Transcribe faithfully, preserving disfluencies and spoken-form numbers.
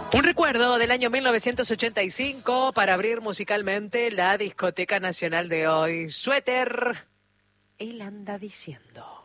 Un recuerdo del año mil novecientos ochenta y cinco para abrir musicalmente la discoteca nacional de hoy. Suéter, él anda diciendo.